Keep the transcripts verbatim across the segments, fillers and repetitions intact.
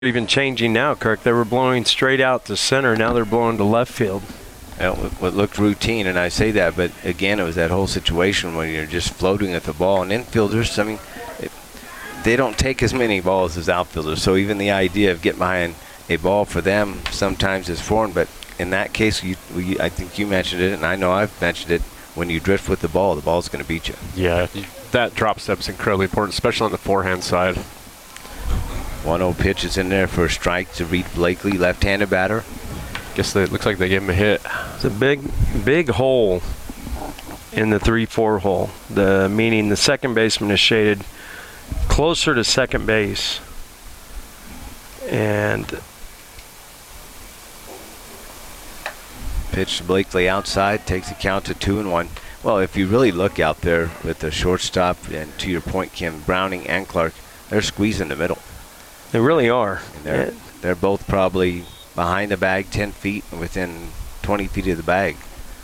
Even changing now, Kirk. They were blowing straight out to center. Now they're blowing to left field. Well, what looked routine, and I say that, but again, it was that whole situation when you're just floating at the ball. And infielders, I mean, it, they don't take as many balls as outfielders. So even the idea of getting behind a ball for them sometimes is foreign. But in that case, you, we, I think you mentioned it, and I know I've mentioned it. When you drift with the ball, the ball's going to beat you. Yeah, that drop step is incredibly important, especially on the forehand side. one oh pitch is in there for a strike to Reed Blakely, left-handed batter. Guess it looks like they gave him a hit. It's a big, big hole in the three four hole. The meaning the second baseman is shaded closer to second base, and pitch to Blakely outside, takes the count to two and one. Well, if you really look out there with the shortstop and to your point, Kim, Browning and Clark, they're squeezing the middle. They really are. And they're, yeah. they're both probably behind the bag ten feet and within twenty feet of the bag.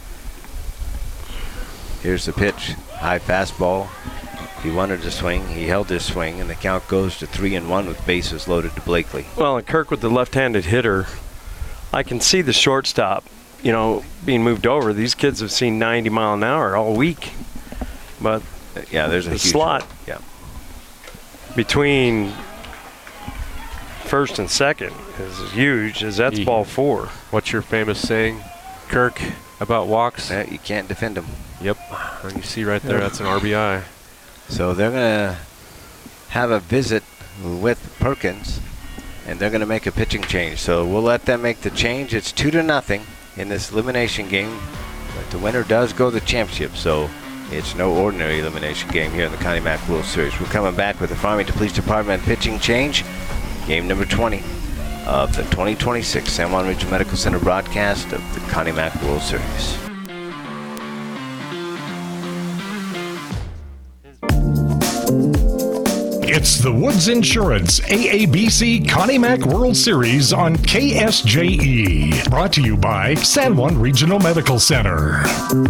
Here's the pitch. High fastball. He wanted to swing. He held his swing, and the count goes to three and one with bases loaded to Blakely. Well, and Kirk with the left-handed hitter, I can see the shortstop, you know, being moved over. These kids have seen ninety mile an hour all week. But yeah, there's a the huge slot one. Yeah. between first and second is huge, as that's He, ball four. What's your famous saying, Kirk, about walks? Yeah, you can't defend them. Yep. And you see right there, that's an R B I. So they're going to have a visit with Perkins, and they're going to make a pitching change. So we'll let them make the change. It's two to nothing in this elimination game, but the winner does go to the championship. So it's no ordinary elimination game here in the Connie Mack World Series. We're coming back with the Farmington Police Department pitching change. Game number twenty of the twenty twenty-six San Juan Regional Medical Center broadcast of the Connie Mack World Series. It's the Woods Insurance A A B C Connie Mack World Series on K S J E. Brought to you by San Juan Regional Medical Center.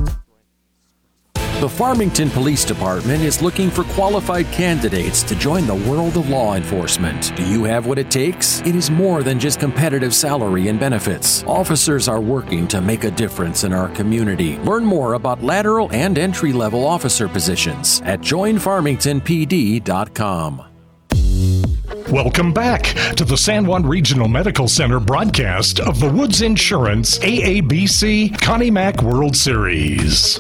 The Farmington Police Department is looking for qualified candidates to join the world of law enforcement. Do you have what it takes? It is more than just competitive salary and benefits. Officers are working to make a difference in our community. Learn more about lateral and entry-level officer positions at join farmington p d dot com. Welcome back to the San Juan Regional Medical Center broadcast of the Woods Insurance A A B C Connie Mack World Series.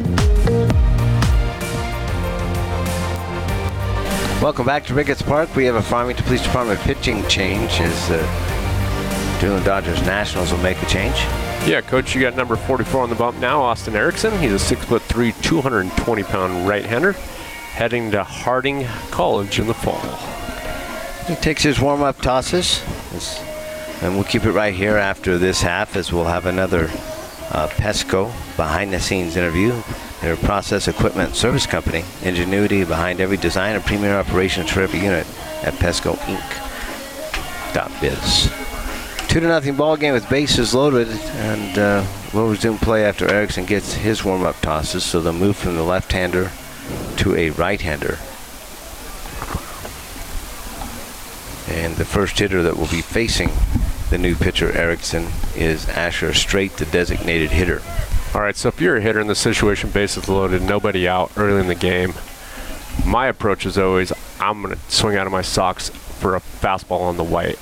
Welcome back to Ricketts Park. We have a Farmington Police Department pitching change as uh, Dillon Dodgers Nationals will make a change. Yeah, Coach, you got number forty-four on the bump now, Austin Erickson. He's a six foot three, two hundred twenty pound right-hander, heading to Harding College in the fall. He takes his warm-up tosses, and we'll keep it right here after this half as we'll have another uh, Pesco behind-the-scenes interview. They're a process equipment service company. Ingenuity behind every design and premier operations for every unit at Pesco Inc dot biz. Two to nothing ball game with bases loaded, and uh, we'll resume play after Erickson gets his warm-up tosses. So they'll move from the left-hander to a right-hander. And the first hitter that will be facing the new pitcher Erickson is Asher Strait, the designated hitter. All right, so if you're a hitter in the situation, bases loaded, nobody out early in the game, my approach is always I'm going to swing out of my socks for a fastball on the white.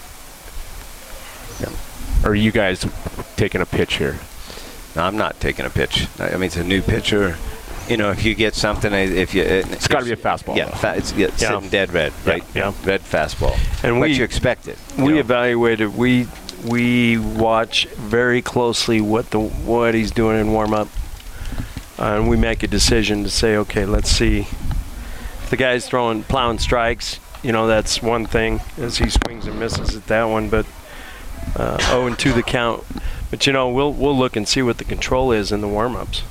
Yeah. Are you guys taking a pitch here? No, I'm not taking a pitch. I mean, it's a new pitcher. You know, if you get something, if you... It, it's got to be a fastball. Yeah, fa- it's yeah, yeah. sitting dead red, right? Yeah. yeah. Red fastball. And what we, you expected. You we know? evaluated, we... We watch very closely what the what he's doing in warm-up, uh, and we make a decision to say, okay, let's see. If the guy's throwing plowing strikes, you know, that's one thing as he swings and misses at that one, but uh, oh and two the count. But you know, we'll we'll look and see what the control is in the warm-ups.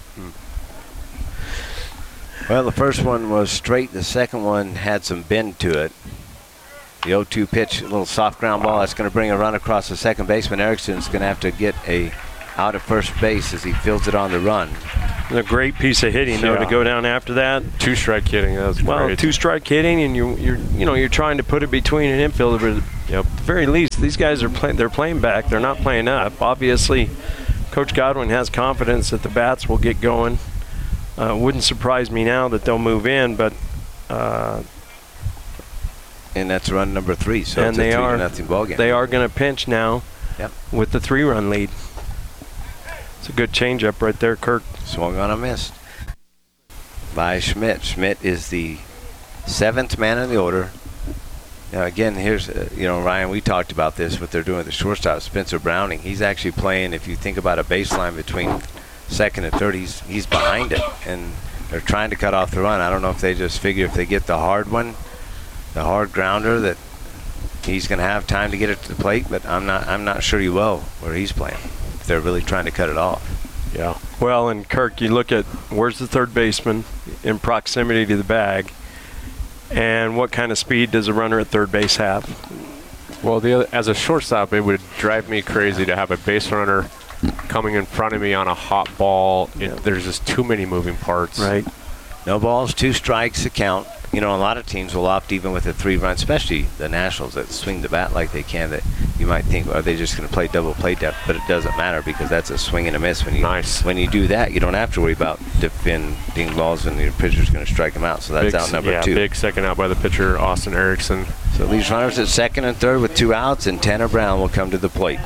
Well, the first one was straight. The second one had some bend to it. The oh two pitch, a little soft ground ball. That's going to bring a run across the second baseman. Erickson's going to have to get a out of first base as he fields it on the run. A great piece of hitting, though, Yeah. to go down after that. Two strike hitting. That was Well, great. two strike hitting, and you, you're, you know, you're trying to put it between an infielder. But Yep. at the very least, these guys are playing. They're playing back. They're not playing up. Obviously, Coach Godwin has confidence that the bats will get going. Uh, wouldn't surprise me now that they'll move in, but. Uh, And that's run number three, so and it's a they three are to nothing ball game. they are going to pinch now. Yep. With the three-run lead. It's a good changeup right there, Kirk. Swung on a missed by Schmidt. Schmidt is the seventh man in the order. Now again, here's uh, you know, Ryan, we talked about this, what they're doing with the shortstop, Spencer Browning. He's actually playing, if you think about a baseline between second and third, he's, he's behind it, and they're trying to cut off the run. I don't know if they just figure if they get the hard one, the hard grounder, that he's going to have time to get it to the plate, but I'm not I'm not sure he will where he's playing, if they're really trying to cut it off. Yeah. Well, and Kirk, you look at where's the third baseman in proximity to the bag, and what kind of speed does a runner at third base have? Well, the other, as a shortstop, it would drive me crazy to have a base runner coming in front of me on a hot ball. It, Yeah. There's just too many moving parts. Right. No balls, two strikes to count. You know, a lot of teams will opt even with a three-run, especially the Nationals that swing the bat like they can, that you might think, are they just going to play double play depth? But it doesn't matter because that's a swing and a miss. When you Nice. when you do that, you don't have to worry about defending balls and your pitcher's going to strike them out. So that's Big, out number yeah, two. big second out by the pitcher, Austin Erickson. So these runners at second and third with two outs, and Tanner Brown will come to the plate.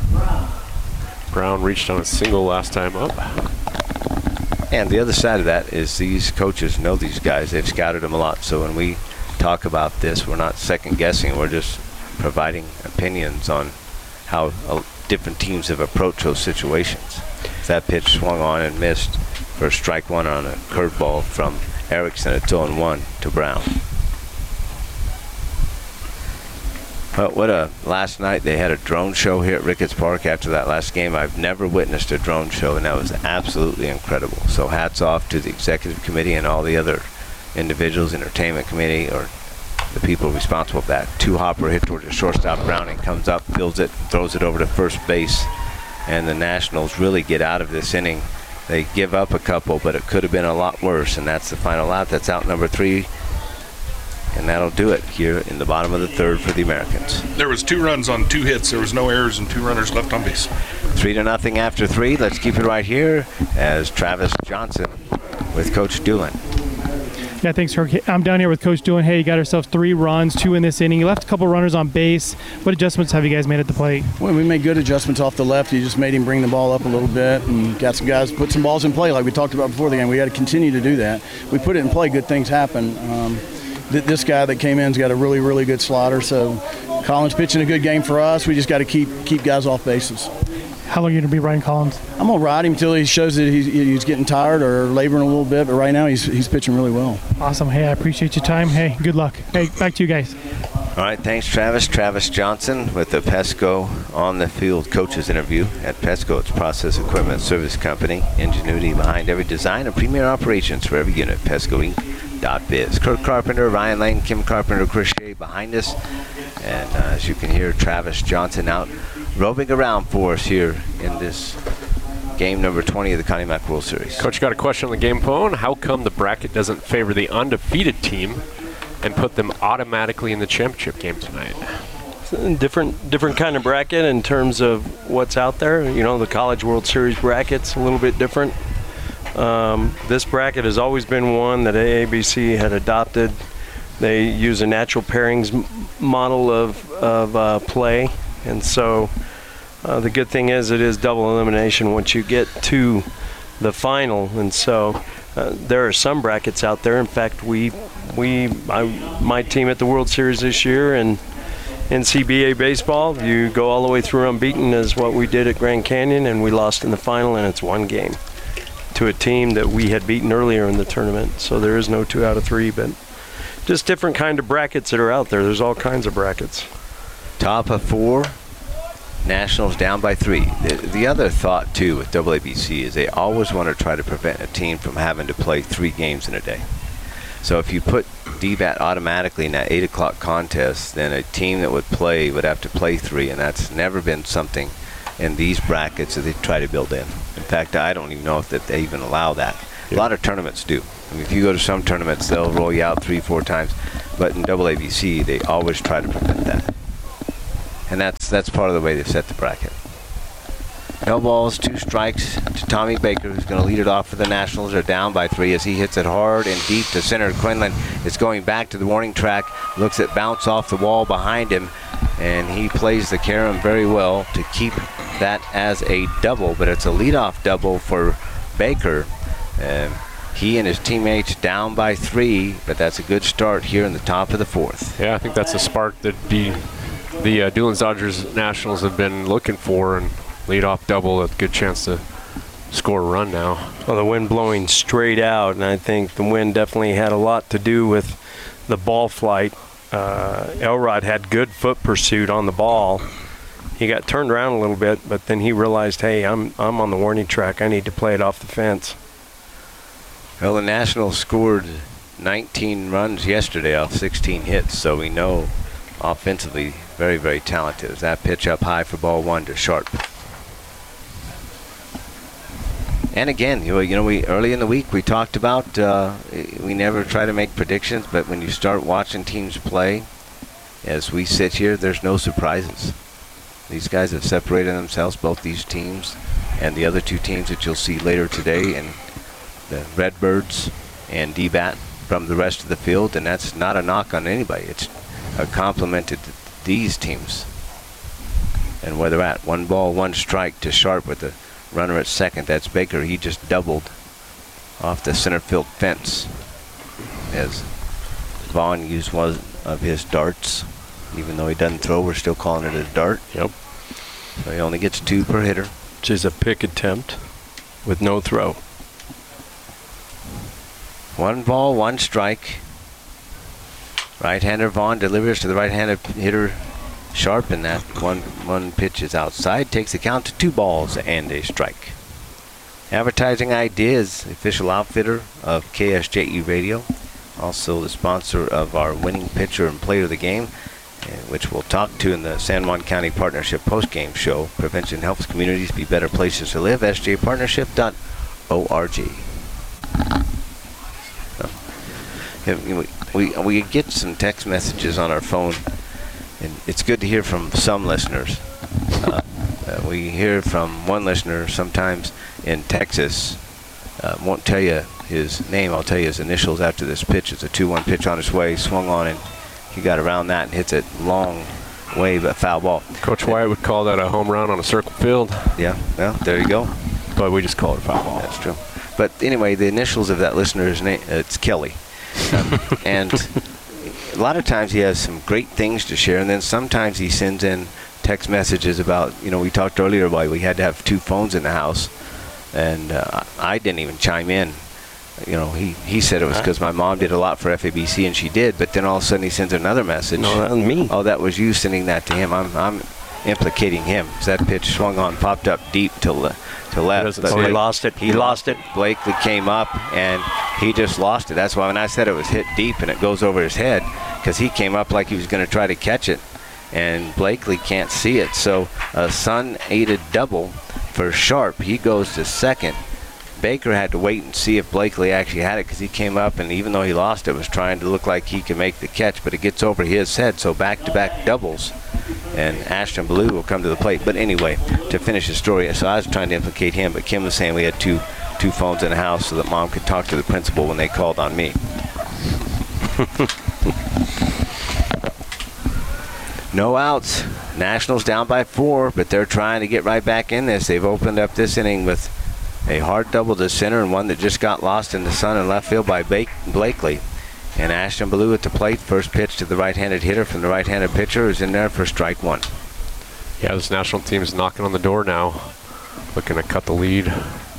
Brown reached on a single last time up. And the other side of that is these coaches know these guys. They've scouted them a lot. So when we talk about this, we're not second guessing. We're just providing opinions on how uh, different teams have approached those situations. That pitch swung on and missed for strike one on a curveball from Erickson at two and one to Brown. But what a last night they had a drone show here at Ricketts Park after that last game. I've never witnessed a drone show, and that was absolutely incredible. So hats off to the executive committee and all the other individuals, entertainment committee, or the people responsible for that. Two hopper hit towards the shortstop. Browning comes up, fields it, throws it over to first base, and the Nationals really get out of this inning. They give up a couple, but it could have been a lot worse, and that's the final out. That's out number three. And that'll do it here in the bottom of the third for the Americans. There was two runs on two hits. There was no errors and two runners left on base. Three to nothing after three. Let's keep it right here as Travis Johnson with Coach Doolin. Yeah, thanks, Kirk. I'm down here with Coach Doolin. Hey, you got ourselves three runs, two in this inning. You left a couple runners on base. What adjustments have you guys made at the plate? Well, we made good adjustments off the left. You just made him bring the ball up a little bit and got some guys put some balls in play like we talked about before the game. We got to continue to do that. We put it in play, good things happen. Um, th- this guy that came in's got a really, really good slider. So Collins pitching a good game for us. We just got to keep keep guys off bases. How long are you going to be Ryan Collins? I'm gonna ride him until he shows that he's, he's getting tired or laboring a little bit. But right now he's he's pitching really well. Awesome. Hey, I appreciate your time. Hey, good luck. Hey, back to you guys. All right, thanks, Travis. Travis Johnson with the Pesco on the field coaches interview at Pesco. It's Process Equipment Service Company. Ingenuity behind every design and premier operations for every unit. Pesco Inc dot biz. Kirk Carpenter, Ryan Lane, Kim Carpenter, Chris Shea behind us. And uh, as you can hear, Travis Johnson out roving around for us here in this game number twenty of the Connie Mack World Series. Coach, got a question on the game phone. How come the bracket doesn't favor the undefeated team and put them automatically in the championship game tonight? Different, different kind of bracket in terms of what's out there. You know, the College World Series bracket's a little bit different. Um, this bracket has always been one that A A B C had adopted. They use a natural pairings m- model of, of uh, play, and so uh, the good thing is it is double elimination once you get to the final, and so uh, there are some brackets out there. In fact, we, we, I, my team at the World Series this year, and in C B A baseball, you go all the way through unbeaten as what we did at Grand Canyon, and we lost in the final, and it's one game to a team that we had beaten earlier in the tournament. So there is no two out of three, but just different kind of brackets that are out there. There's all kinds of brackets. Top of four, Nationals down by three. The, the other thought, too, with A A B C is they always want to try to prevent a team from having to play three games in a day. So if you put D B A T automatically in that eight o'clock contest, then a team that would play would have to play three, and that's never been something in these brackets that they try to build in. In fact, I don't even know if that they even allow that. A lot of tournaments do. I mean, if you go to some tournaments, they'll roll you out three, four times. But in double A B C, they always try to prevent that. And that's that's part of the way they set the bracket. No balls, two strikes to Tommy Baker, who's going to lead it off for the Nationals. They're down by three as he hits it hard and deep to center. Quinlan is going back to the warning track, looks at bounce off the wall behind him, and he plays the carom very well to keep that as a double, but it's a leadoff double for Baker. Um, he and his teammates down by three, but that's a good start here in the top of the fourth. Yeah, I think that's a spark that the the uh, Doolin's Dodgers Nationals have been looking for, and lead off double, a good chance to score a run now. Well, the wind blowing straight out, and I think the wind definitely had a lot to do with the ball flight. Uh, Elrod had good foot pursuit on the ball. He got turned around a little bit, but then he realized, hey, I'm I'm on the warning track. I need to play it off the fence. Well, the Nationals scored nineteen runs yesterday off sixteen hits, so we know offensively very, very talented. Is that pitch up high for ball one to Sharp. And again, you know, you know, we early in the week we talked about uh, we never try to make predictions, but when you start watching teams play, as we sit here, there's no surprises. These guys have separated themselves, both these teams and the other two teams that you'll see later today, and the Redbirds and D-Bat from the rest of the field, and that's not a knock on anybody. It's a compliment to th these teams and where they're at. One ball, one strike to Sharp with the runner at second. That's Baker. He just doubled off the center field fence as Vaughn used one of his darts. Even though he doesn't throw, we're still calling it a dart. Yep. So he only gets two per hitter. Which is a pick attempt with no throw. One ball, one strike. Right-hander Vaughn delivers to the right-handed hitter Sharp, and that one one pitch is outside. Takes the count to two balls and a strike. Advertising Ideas, official outfitter of K S J E Radio, also the sponsor of our winning pitcher and player of the game, which we'll talk to in the San Juan County Partnership post-game show. Prevention helps communities be better places to live. S J partnership dot org. We, we, we get some text messages on our phone, and it's good to hear from some listeners. Uh, uh, we hear from one listener sometimes in Texas. Uh, won't tell you his name. I'll tell you his initials after this pitch. It's a two one pitch on his way. Swung on, and he got around that and hits it long way, but foul ball. Coach Wyatt would call that a home run on a circle field. Yeah, well, there you go. But we just call it a foul ball. That's true. But anyway, the initials of that listener's name, uh, it's Kelly. Um, and a lot of times he has some great things to share, and then sometimes he sends in text messages about, you know, we talked earlier about we had to have two phones in the house, and uh, I didn't even chime in. You know, he, he said it was because my mom did a lot for F A B C, and she did, but then all of a sudden he sends another message. No, that was me. Oh, that was you sending that to him. I'm, I'm implicating him. So that pitch swung on, popped up deep to, le to left. But oh, he lost it. He, he lost, lost it. Blakely came up, and he just lost it. That's why when I said it was hit deep and it goes over his head, because he came up like he was going to try to catch it, and Blakely can't see it. So a Sun-aided double for Sharp. He goes to second. Baker had to wait and see if Blakely actually had it, because he came up, and even though he lost it, was trying to look like he could make the catch, but it gets over his head. So back-to-back doubles, and Ashton Blue will come to the plate. But anyway, to finish the story, so I was trying to implicate him, but Kim was saying we had two two phones in the house so that Mom could talk to the principal when they called on me. No outs. Nationals down by four, but they're trying to get right back in this. They've opened up this inning with a hard double to center and one that just got lost in the sun in left field by Blakely. And Ashton Ballou at the plate. First pitch to the right-handed hitter from the right-handed pitcher is in there for strike one. Yeah, this national team is knocking on the door now, looking to cut the lead.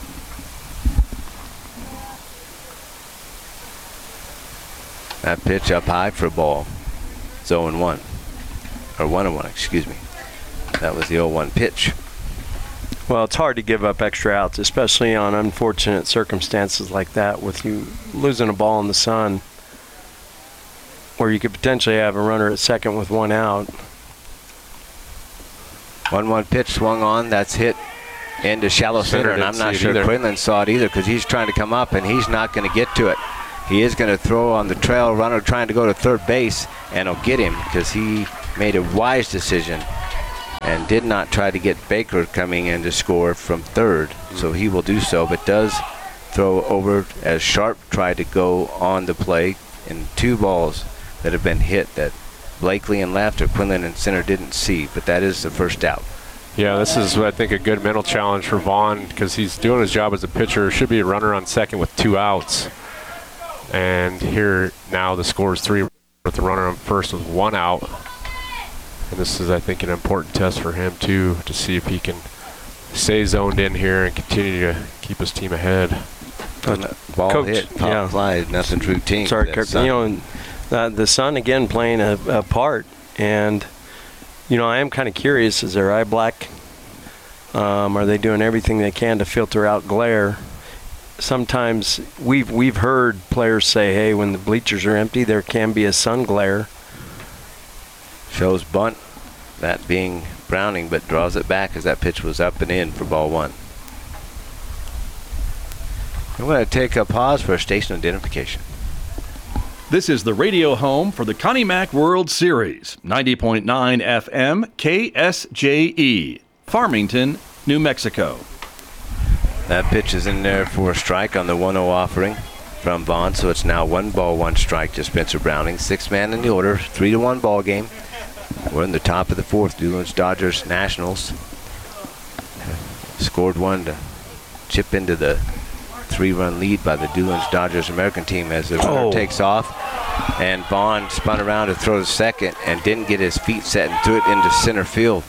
That pitch up high for a ball. It's oh and one. Or one and one, excuse me. That was the oh one pitch. Well, it's hard to give up extra outs, especially on unfortunate circumstances like that, with you losing a ball in the sun, where you could potentially have a runner at second with one out. one one pitch swung on. That's hit into shallow center, Center and I'm didn't not see it sure either. Quinlan saw it either because he's trying to come up, and he's not going to get to it. He is going to throw on the trail runner trying to go to third base, and he'll get him because he made a wise decision and did not try to get Baker coming in to score from third. So he will do so, but does throw over as Sharp tried to go on the play in two balls that have been hit that Blakely in left or Quinlan in center didn't see, but that is the first out. Yeah, this is, I think, a good mental challenge for Vaughn because he's doing his job as a pitcher. Should be a runner on second with two outs. And here now the score is three with the runner on first with one out. And this is, I think, an important test for him, too, to see if he can stay zoned in here and continue to keep his team ahead. Ball Coach, hit, pop yeah. fly, nothing's routine. Sorry, for that Kirk. Sun. You know, and, uh, the sun again playing a, a part, and you know, I am kind of curious: is their eye black? Um, are they doing everything they can to filter out glare? Sometimes we've we've heard players say, "Hey, when the bleachers are empty, there can be a sun glare." Shows bunt, that being Browning, but draws it back as that pitch was up and in for ball one. I'm going to take a pause for a station identification. This is the radio home for the Connie Mack World Series, ninety point nine F M K S J E, Farmington, New Mexico. That pitch is in there for a strike on the one oh offering from Vaughn, so it's now one ball, one strike to Spencer Browning. Six man in the order, three to one ball game. We're in the top of the fourth. Doolin's Dodgers Nationals scored one to chip into the three-run lead by the Doolin's Dodgers American team as the runner Oh. takes off. And Vaughn spun around to throw to second and didn't get his feet set and threw it into center field.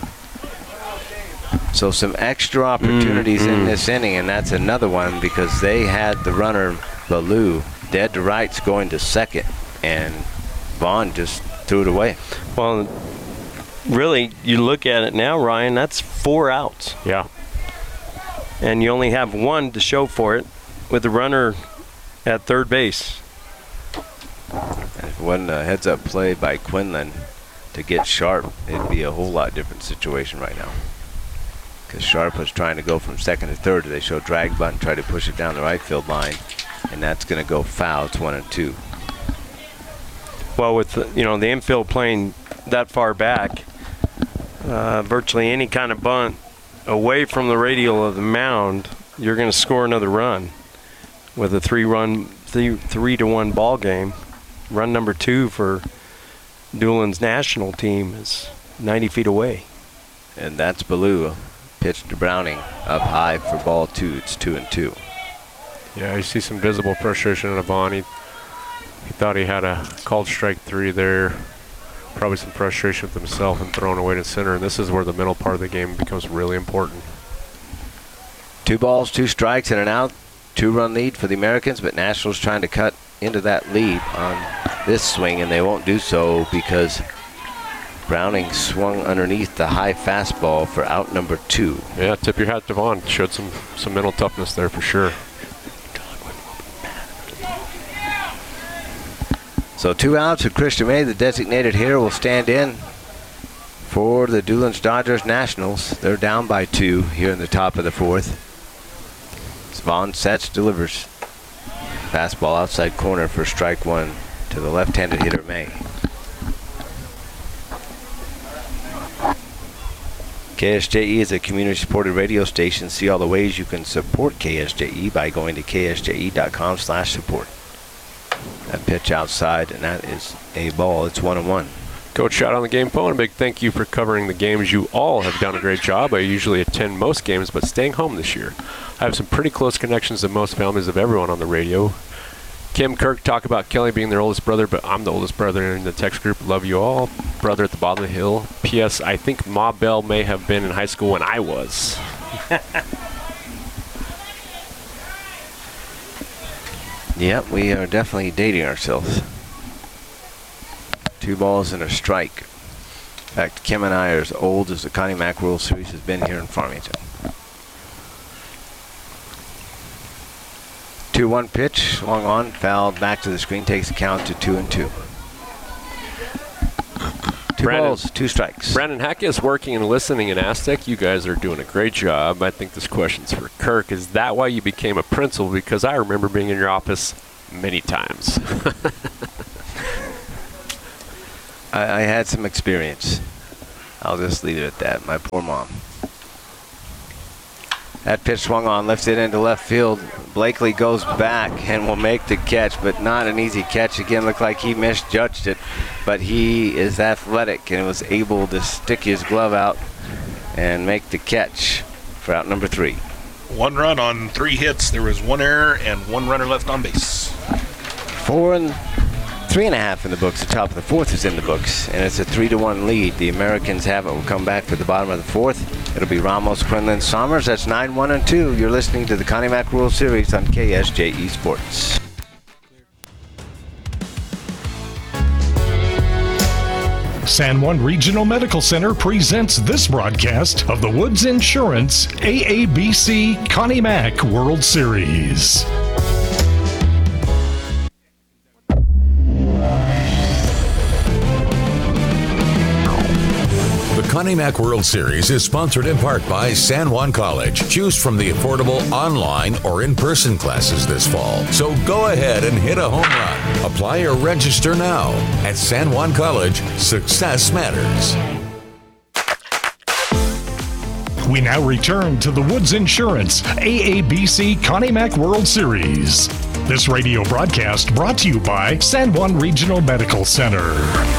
So some extra opportunities in this inning, and that's another one because they had the runner Ballou dead to rights going to second, and Vaughn just threw it away. Well, really, you look at it now, Ryan. That's four outs, Yeah. and you only have one to show for it, with the runner at third base. And if it wasn't a heads-up play by Quinlan to get Sharp, it'd be a whole lot different situation right now. Because Sharp was trying to go from second to third. They show drag bunt and try to push it down the right field line, and that's going to go foul. It's one and two. Well, with the, you know the infield playing that far back, uh, virtually any kind of bunt away from the radial of the mound, you're going to score another run. With a three-run, three, three to one ball game, run number two for Doolin's national team is ninety feet away. And that's Ballou. Pitch to Browning up high for ball two. It's two and two. Yeah, you see some visible frustration in a Vaughn. He, he thought he had a called strike three there. Probably some frustration with himself and throwing away to center. And this is where the middle part of the game becomes really important. Two balls, two strikes, and an out. Two-run lead for the Americans, but Nationals trying to cut into that lead on this swing, and they won't do so because Browning swung underneath the high fastball for out number two. Yeah, tip your hat to Vaughn. Showed some, some mental toughness there for sure. So two outs with Christian May, the designated hitter, will stand in for the Doolin's Dodgers Nationals. They're down by two here in the top of the fourth. Vaughn sets, delivers. Fastball outside corner for strike one to the left-handed hitter May. K S J E is a community-supported radio station. See all the ways you can support K S J E by going to K S J E dot com slash support. That pitch outside, and that is a ball. It's one and one. Coach, shout out on the game phone. A big thank you for covering the games. You all have done a great job. I usually attend most games, but staying home this year. I have some pretty close connections to most families of everyone on the radio. Kim, Kirk talk about Kelly being their oldest brother, but I'm the oldest brother in the text group. Love you all. Brother at the bottom of the hill. P S. I think Ma Bell may have been in high school when I was. Yep, we are definitely dating ourselves. Two balls and a strike. In fact, Kim and I are as old as the Connie Mack World Series has been here in Farmington. two one pitch, swung on, fouled back to the screen, takes the count to two and two. Two Brandon, balls, two strikes. Brandon Heck is working and listening in Aztec. You guys are doing a great job. I think this question's for Kirk. Is that why you became a principal? Because I remember being in your office many times. I, I had some experience. I'll just leave it at that. My poor mom. That pitch swung on, lifted into left field. Blakely goes back and will make the catch, but not an easy catch. Again, looked like he misjudged it, but he is athletic and was able to stick his glove out and make the catch for out number three. One run on three hits. There was one error and one runner left on base. Four and three and a half in the books. The top of the fourth is in the books, and it's a three to one lead. The Americans have it. We'll come back for the bottom of the fourth. It'll be Ramos, Quinlan, Somers. That's nine, one, and two. You're listening to the Connie Mack World Series on K S J E Sports. San Juan Regional Medical Center presents this broadcast of the Woods Insurance A A B C Connie Mack World Series. The Connie Mack World Series is sponsored in part by San Juan College. Choose from the affordable online or in-person classes this fall. So go ahead and hit a home run. Apply or register now. At San Juan College, success matters. We now return to the Woods Insurance A A B C Connie Mack World Series. This radio broadcast brought to you by San Juan Regional Medical Center.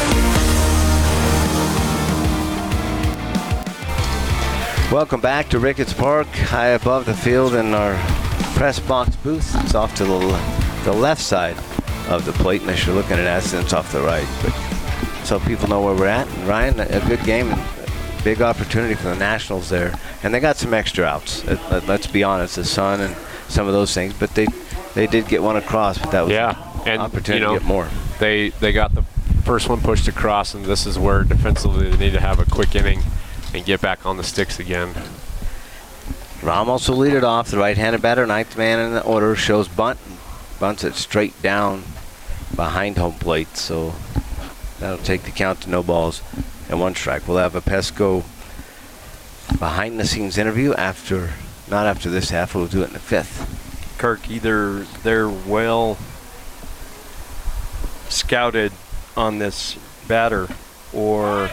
Welcome back to Ricketts Park, high above the field in our press box booth. It's off to the, the left side of the plate, unless you're looking at us, and it's off the right. But so people know where we're at. And Ryan, a good game and a big opportunity for the Nationals there. And they got some extra outs. Let, let's be honest, the sun and some of those things. But they they did get one across, but that was yeah, an and opportunity you know, to get more. They they got the first one pushed across, and this is where defensively they need to have a quick inning and get back on the sticks again. Ramos will lead it off. The right-handed batter, ninth man in the order, shows bunt. Bunts it straight down behind home plate, so that'll take the count to no balls and one strike. We'll have a Pesco behind-the-scenes interview after, not after this half, we'll do it in the fifth. Kirk, either they're well scouted on this batter, or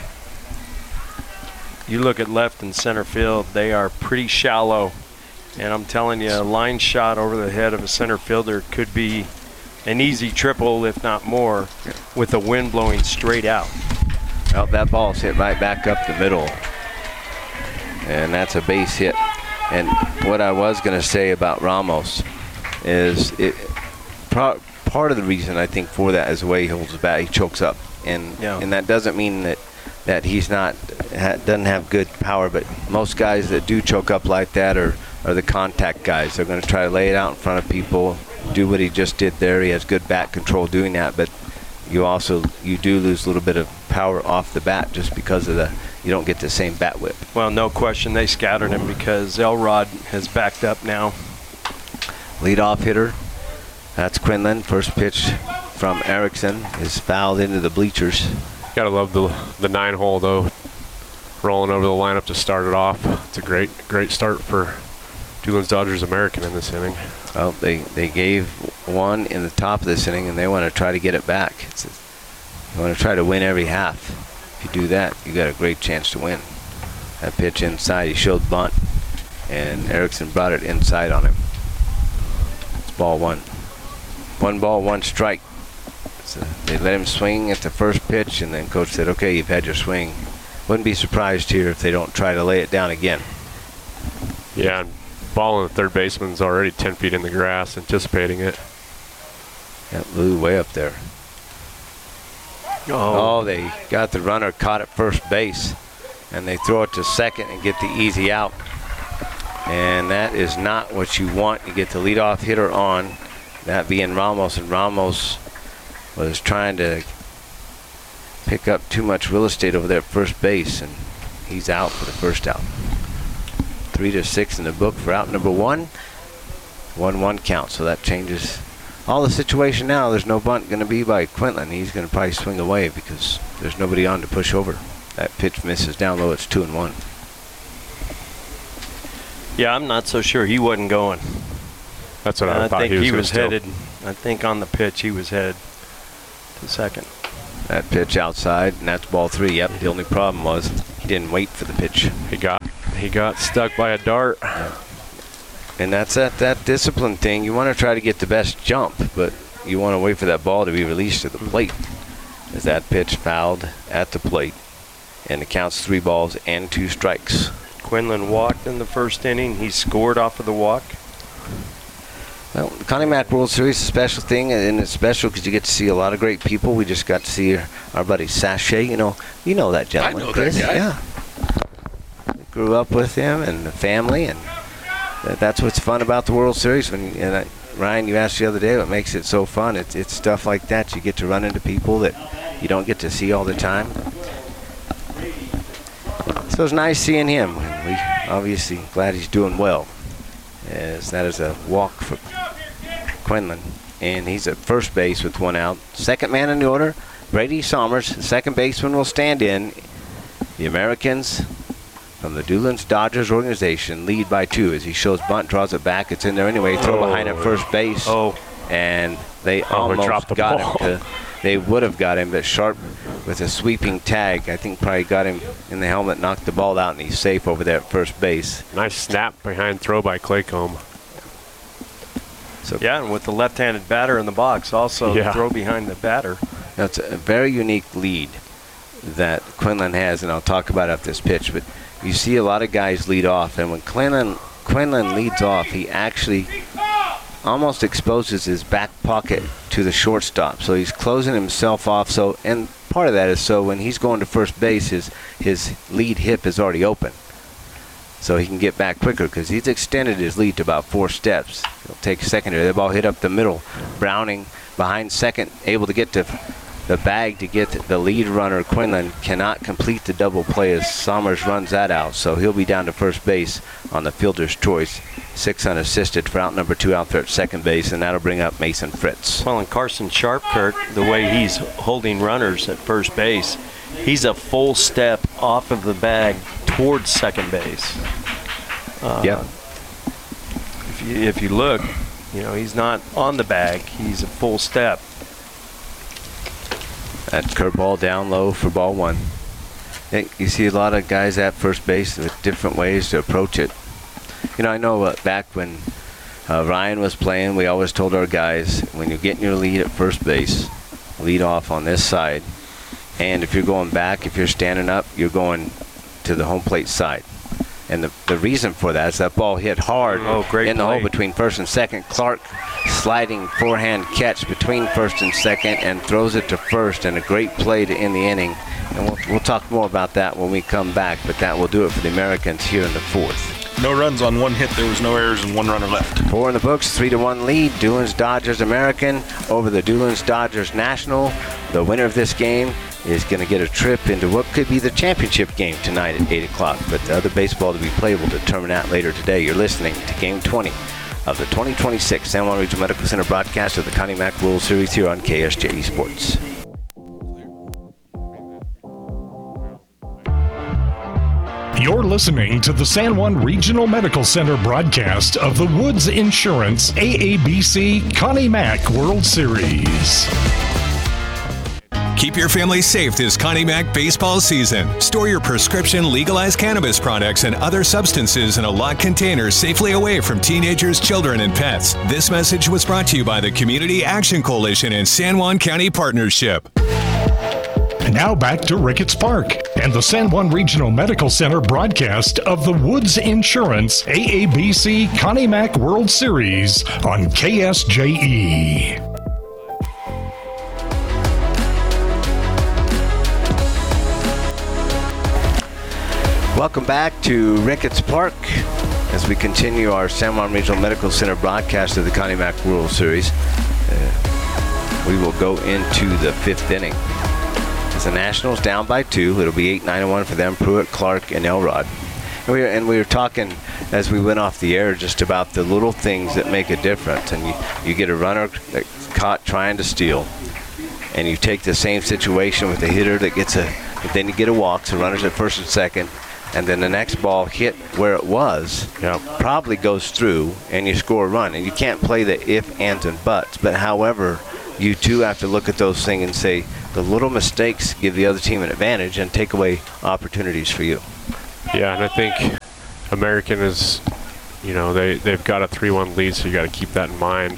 you look at left and center field, they are pretty shallow. And I'm telling you, a line shot over the head of a center fielder could be an easy triple, if not more, with the wind blowing straight out. Well, that ball's hit right back up the middle. And that's a base hit. And what I was going to say about Ramos is it pro- part of the reason I think for that is the way he holds the bat. He chokes up. And, yeah. and that doesn't mean that that he's not ha, doesn't have good power, but most guys that do choke up like that are, are the contact guys. They're going to try to lay it out in front of people, do what he just did there. He has good bat control doing that, but you also you do lose a little bit of power off the bat just because of the you don't get the same bat whip. Well, no question they scattered him because Elrod has backed up now. Leadoff hitter, that's Quinlan. First pitch from Erickson is fouled into the bleachers. Gotta love the the nine hole though, rolling over the lineup to start it off. It's a great great start for Doolin's Dodgers American in this inning. Well, they they gave one in the top of this inning, and they want to try to get it back. It's a, you want to try to win every half. If you do that, you got a great chance to win. That pitch inside, he showed bunt, and Erickson brought it inside on him. It's ball one. One ball, one strike. So they let him swing at the first pitch, and then coach said, okay, you've had your swing. Wouldn't be surprised here if they don't try to lay it down again. Yeah, and ball in the third baseman's already ten feet in the grass, anticipating it. That blew way up there. Oh. oh, they got the runner caught at first base, and they throw it to second and get the easy out. And that is not what you want. You get the leadoff hitter on, that being Ramos, and Ramos was trying to pick up too much real estate over there at first base, and he's out for the first out. Three to six in the book for out number one. One one count, so that changes all the situation now, there's no bunt going to be by Quinlan. He's going to probably swing away because there's nobody on to push over. That pitch misses down low. It's two and one. Yeah, I'm not so sure he wasn't going. That's what I, I thought think he was, he gonna was steal. headed. I think on the pitch he was headed to second. That pitch outside, and that's ball three. Yep. The only problem was he didn't wait for the pitch. He got he got stuck by a dart. And that's that, that discipline thing. You want to try to get the best jump, but you want to wait for that ball to be released to the plate. As that pitch fouled at the plate, and it counts three balls and two strikes. Quinlan walked in the first inning. He scored off of the walk. Well, the Connie Mack World Series is a special thing, and it's special because you get to see a lot of great people. We just got to see our, our buddy Sachet. You know, you know that gentleman. I know Chris. that guy. Yeah. Grew up with him and the family, and that, that's what's fun about the World Series. When you, and I, Ryan, you asked the other day what makes it so fun. It's, it's stuff like that. You get to run into people that you don't get to see all the time. So it's nice seeing him. We obviously glad he's doing well. As that is a walk for Quinlan, and he's at first base with one out. Second man in the order, Brady Somers, the second baseman, will stand in. The Americans from the Doolins Dodgers organization lead by two as he shows bunt, draws it back. It's in there anyway. Throw Oh. behind at first base. Oh. And they Oh, almost dropped the got ball. him. To, they would have got him, but Sharp with a sweeping tag, I think probably got him in the helmet, knocked the ball out, and he's safe over there at first base. Nice snap behind throw by Claycomb. So Yeah, and with the left-handed batter in the box, also Yeah. throw behind the batter. that's a very unique lead that Quinlan has, and I'll talk about after this pitch, but you see a lot of guys lead off, and when Quinlan, Quinlan leads off, he actually almost exposes his back pocket to the shortstop. So he's closing himself off. So, and part of that is so when he's going to first base, his, his lead hip is already open. So he can get back quicker because he's extended his lead to about four steps. He'll take secondary. The ball hit up the middle. Browning behind second, able to get to the bag to get the lead runner. Quinlan cannot complete the double play as Somers runs that out. So he'll be down to first base on the fielder's choice. Six unassisted for out number two out there at second base, and that'll bring up Mason Fritz. Well, and Carson Sharp, Kurt, the way he's holding runners at first base, he's a full step off of the bag towards second base. Uh, Yep. If you, if you look, you know, he's not on the bag. He's a full step. That curveball down low for ball one. Hey, you see a lot of guys at first base with different ways to approach it. You know, I know uh, back when uh, Ryan was playing, we always told our guys, when you're getting your lead at first base, lead off on this side. And if you're going back, if you're standing up, you're going to the home plate side. And the, the reason for that is that ball hit hard Oh, great in the play. hole between first and second. Clark sliding forehand catch between first and second and throws it to first, and a great play to end the inning. And we'll, we'll talk more about that when we come back, but that will do it for the Americans here in the fourth. No runs on one hit. There was no errors and one runner left. Four in the books, three to one lead. Doolins Dodgers American over the Doolins Dodgers National. The winner of this game is going to get a trip into what could be the championship game tonight at eight o'clock. But the other baseball to be played will determine that later today. You're listening to Game twenty of the twenty twenty-six San Juan Regional Medical Center broadcast of the Connie Mack World Series here on K S J E Sports. You're listening to the San Juan Regional Medical Center broadcast of the Woods Insurance A A B C Connie Mack World Series. Keep your family safe this Connie Mack baseball season. Store your prescription legalized cannabis products and other substances in a locked container safely away from teenagers, children, and pets. This message was brought to you by the Community Action Coalition and San Juan County Partnership. Now back to Ricketts Park and the San Juan Regional Medical Center broadcast of the Woods Insurance A A B C Connie Mack World Series on K S J E. Welcome back to Ricketts Park as we continue our San Juan Regional Medical Center broadcast of the Connie Mack World Series. Uh, we will go into the fifth inning. As the Nationals down by two, it'll be eight nine one for them, Pruitt, Clark, and Elrod. And we were, and we were talking as we went off the air, just about the little things that make a difference. And you, you get a runner that caught trying to steal, and you take the same situation with a hitter that gets a, then you get a walk, so runners at first and second, and then the next ball hit where it was, you know, probably goes through, and you score a run. And you can't play the if, ands, and buts. But however, you too have to look at those things and say the little mistakes give the other team an advantage and take away opportunities for you. Yeah, and I think American is, you know, they, they've got a three one lead, so you got to keep that in mind.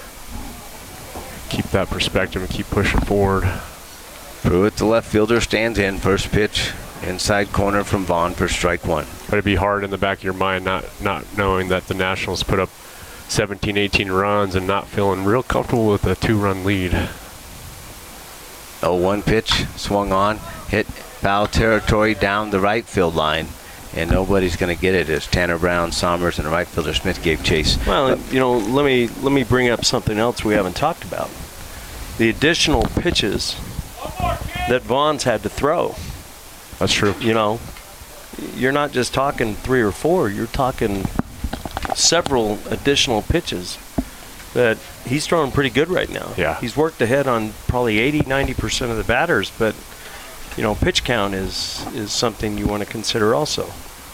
Keep that perspective and keep pushing forward. Pruitt, the left fielder, stands in. First pitch, inside corner from Vaughn for strike one. But it'd be hard in the back of your mind not, not knowing that the Nationals put up seventeen, eighteen runs and not feeling real comfortable with a two-run lead. oh one pitch, swung on, hit foul territory down the right field line, and nobody's going to get it as Tanner Brown, Somers, and the right fielder Smith gave chase. Well, but, you know, let me let me bring up something else we haven't talked about. The additional pitches that Vaughn's had to throw. That's true. You know, you're not just talking three or four. You're talking several additional pitches that he's throwing pretty good right now. Yeah. He's worked ahead on probably eighty, ninety percent of the batters, but, you know, pitch count is, is something you want to consider also.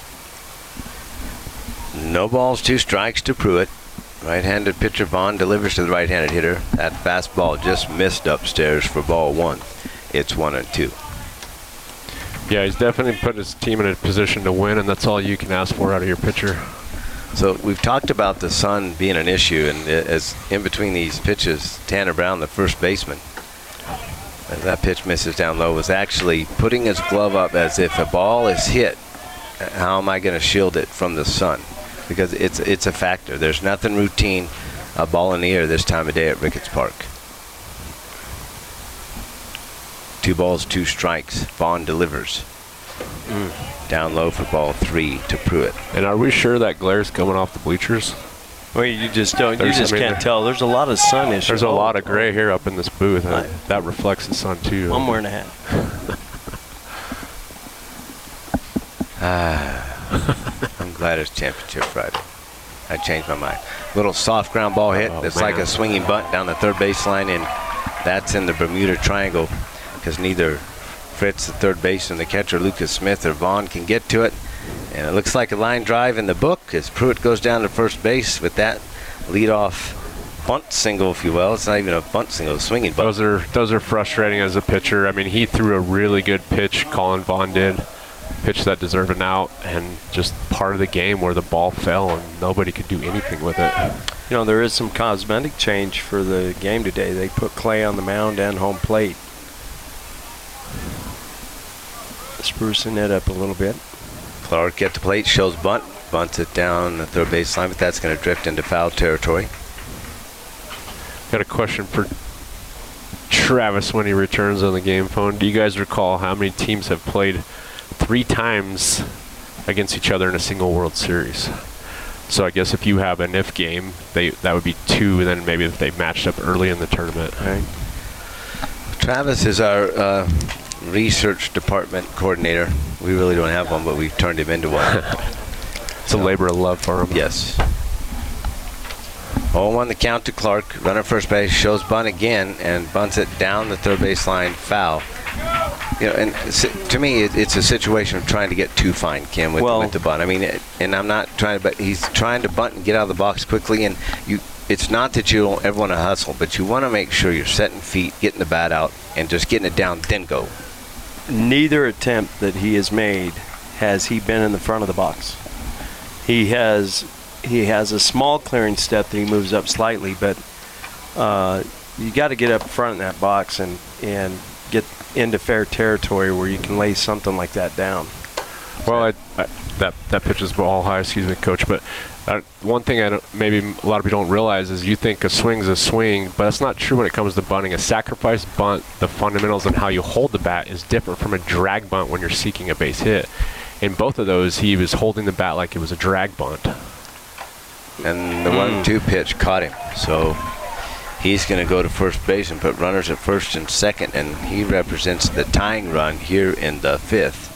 No balls, two strikes to Pruitt. Right-handed pitcher Vaughn delivers to the right-handed hitter. That fastball just missed upstairs for ball one. It's one and two. Yeah, he's definitely put his team in a position to win, and that's all you can ask for out of your pitcher. So we've talked about the sun being an issue, and as in between these pitches, Tanner Brown, the first baseman, as that pitch misses down low, was actually putting his glove up as if a ball is hit, how am I going to shield it from the sun? Because it's it's a factor. There's nothing routine, a ball in the air this time of day at Ricketts Park. Two balls, two strikes. Vaughn delivers. Mm. Down low for ball three to Pruitt. And are we sure that glare's coming off the bleachers? Well, you just don't. There's, you just I mean, can't tell. There's a lot of sun issues. There's a oh, lot of gray here up in this booth. I, that reflects the sun too. I'm wearing a hat. Ah. I'm glad it's Championship Friday. I changed my mind. Little soft ground ball hit. Oh, it's man. like a swinging bunt down the third baseline, and that's in the Bermuda Triangle because neither Fritz, the third baseman, the catcher, Lucas Smith, or Vaughn can get to it. And it looks like a line drive in the book as Pruitt goes down to first base with that leadoff bunt single, if you will. It's not even a bunt single, a swinging bunt. Those are, those are frustrating as a pitcher. I mean, he threw a really good pitch, Colin Vaughn did. Pitch that deserved an out, and just part of the game where the ball fell and nobody could do anything with it. You know, there is some cosmetic change for the game today. They put Clay on the mound and home plate, sprucing it up a little bit. Clark at the plate, shows bunt, bunts it down the third baseline, but that's going to drift into foul territory. Got a question for Travis when he returns on the game phone. Do you guys recall how many teams have played three times against each other in a single World Series? So I guess if you have an if game, they that would be two, and then maybe if they matched up early in the tournament. Right. Travis is our uh, research department coordinator. We really don't have one, but we've turned him into one. It's so, a labor of love for him. Yes. oh one the count to Clark. Runner first base, shows bunt again, and bunts it down the third baseline, foul. You know, and to me, it, it's a situation of trying to get too fine, Kim, with, well, with the bunt. I mean, it, and I'm not trying to, but he's trying to bunt and get out of the box quickly. And you, it's not that you don't ever want to hustle, but you want to make sure you're setting feet, getting the bat out, and just getting it down, then go. Neither attempt that he has made has he been in the front of the box. He has, he has a small clearing step that he moves up slightly, but uh, you got to get up front in that box and and get into fair territory where you can lay something like that down. Well, I, I, that that pitch is ball high, excuse me, Coach. But uh, one thing I don't, maybe a lot of people don't realize is you think a swing's a swing, but that's not true when it comes to bunting. A sacrifice bunt, the fundamentals and how you hold the bat is different from a drag bunt when you're seeking a base hit. In both of those, he was holding the bat like it was a drag bunt. And the one two pitch caught him. So he's going to go to first base and put runners at first and second, and he represents the tying run here in the fifth.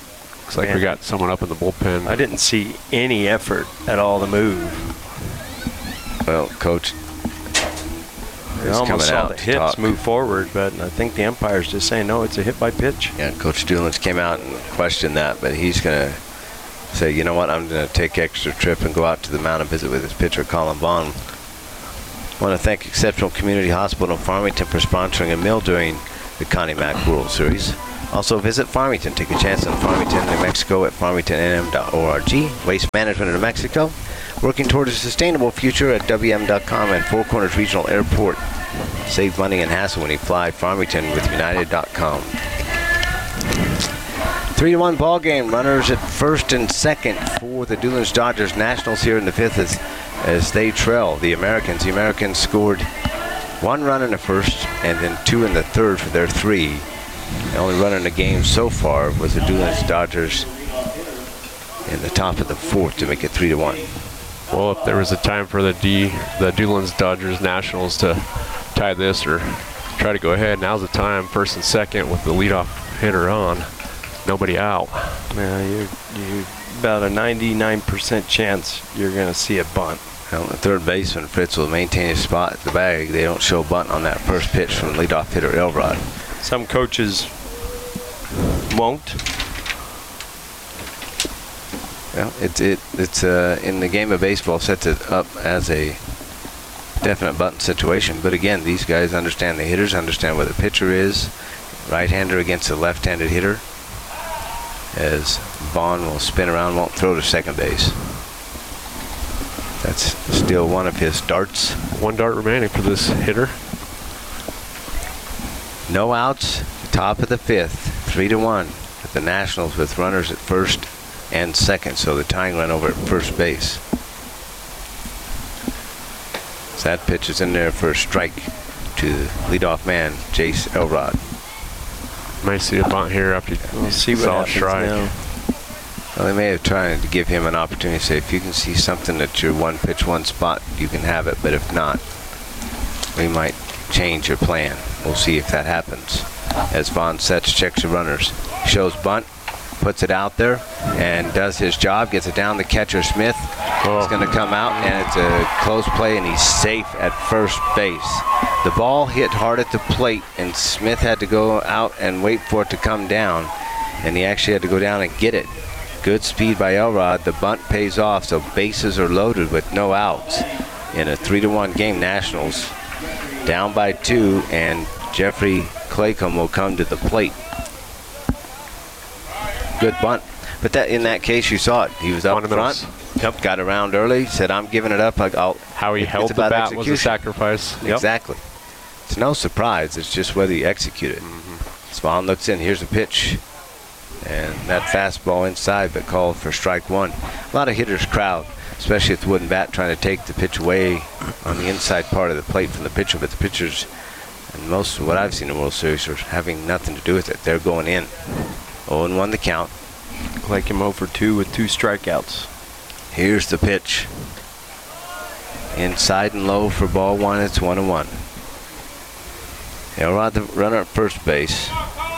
Looks like Man. we got someone up in the bullpen. I didn't see any effort at all to move. Well, Coach I is coming almost saw out the to hits talk. move forward, but I think the umpire's just saying, no, it's a hit by pitch. Yeah, Coach Doolin's came out and questioned that, but he's going to say, you know what, I'm going to take extra trip and go out to the mound and visit with his pitcher, Colin Vaughn. I want to thank Exceptional Community Hospital in Farmington for sponsoring a meal during the Connie Mack World Series. Also visit Farmington. Take a chance on Farmington, New Mexico at farmington n m dot org. Waste Management in New Mexico, working toward a sustainable future at w m dot com, and Four Corners Regional Airport. Save money and hassle when you fly Farmington with united dot com. Three to one ball game. Runners at first and second for the Doolins Dodgers Nationals here in the fifth as, as they trail the Americans. The Americans scored one run in the first and then two in the third for their three. The only run in the game so far was the Doolins Dodgers in the top of the fourth to make it three to one. Well, if there was a time for the D, the Doolins Dodgers Nationals to tie this or try to go ahead, now's the time. First and second with the leadoff hitter on, nobody out. Yeah, you you about a ninety-nine percent chance you're going to see a bunt. Well, the third baseman Fritz will maintain his spot at the bag. They don't show bunt on that first pitch from leadoff hitter Elrod. Some coaches won't. Well, it's it it's uh, in the game of baseball sets it up as a definite bunt situation. But again, these guys understand, the hitters understand what the pitcher is. Right-hander against a left-handed hitter. As Vaughn will spin around, won't throw to second base. That's still one of his darts. One dart remaining for this hitter. No outs, top of the fifth, three to one with the Nationals with runners at first and second, so the tying run over at first base. So that pitch is in there for a strike to the leadoff man, Jace Elrod. Might see a bunt here after We'll see what saw a happens strike. now. Well, they may have tried to give him an opportunity to say, if you can see something at your one pitch, one spot, you can have it, but if not, we might change your plan. We'll see if that happens. As Vaughn sets, checks the runners, shows bunt, puts it out there, and does his job, gets it down to catcher Smith. Oh. It's going to come out, and it's a close play, and he's safe at first base. The ball hit hard at the plate, and Smith had to go out and wait for it to come down, and he actually had to go down and get it. Good speed by Elrod. The bunt pays off, so bases are loaded with no outs. In a three to one game, Nationals down by two, and Jeffrey Claycomb will come to the plate. Good bunt. But that in that case, you saw it. He was up front. Yep. Got around early. Said, "I'm giving it up." I'll, How he held the bat was a sacrifice. Yep. Exactly. It's no surprise. It's just whether you execute it. Mm-hmm. Swan looks in. Here's a pitch. And that fastball inside, but called for strike one. A lot of hitters crowd, especially with the wooden bat, trying to take the pitch away on the inside part of the plate from the pitcher. But the pitchers, and most of what I've seen in the World Series, are having nothing to do with it. They're going in. oh and one the count. Like him oh for two with two strikeouts. Here's the pitch. Inside and low for ball one. It's one and one. Elrod, the runner at first base.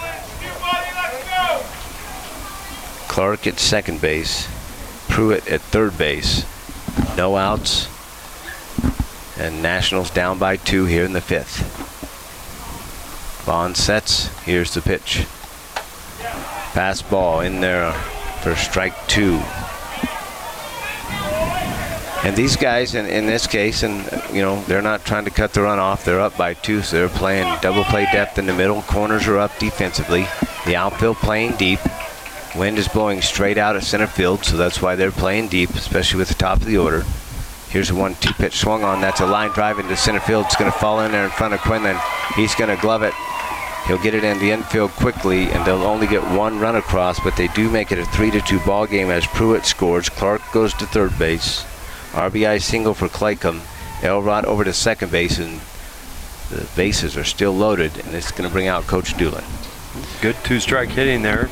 Clark at second base. Pruitt at third base. No outs. And Nationals down by two here in the fifth. Vaughn sets. Here's the pitch. Fastball in there for strike two. And these guys, in, in this case, and you know, they're not trying to cut the run off. They're up by two, so they're playing double play depth in the middle. Corners are up defensively. The outfield playing deep. Wind is blowing straight out at center field, so that's why they're playing deep, especially with the top of the order. Here's a one two pitch swung on. That's a line drive into center field. It's going to fall in there in front of Quinlan. He's going to glove it. He'll get it in the infield quickly, and they'll only get one run across, but they do make it a three to two ball game as Pruitt scores. Clark goes to third base. R B I single for Claycomb. Elrod over to second base, and the bases are still loaded, and it's going to bring out Coach Doolin. Good two-strike hitting there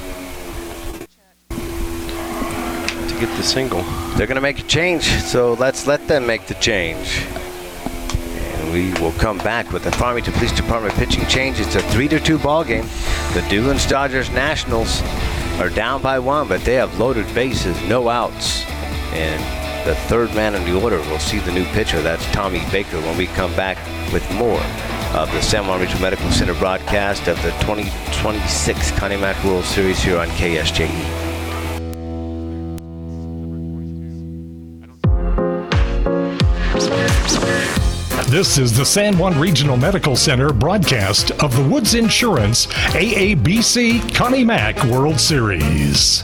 to get the single. They're going to make a change, so let's let them make the change. And we will come back with the Farmington Police Department pitching change. It's a three to two ball game. The Doolins Dodgers Nationals are down by one, but they have loaded bases, no outs. And the third man in the order will see the new pitcher. That's Tommy Baker when we come back with more of the San Juan Regional Medical Center broadcast of the twenty twenty-six Connie Mack World Series here on K S J E. This is the San Juan Regional Medical Center broadcast of the Woods Insurance A A B C Connie Mack World Series.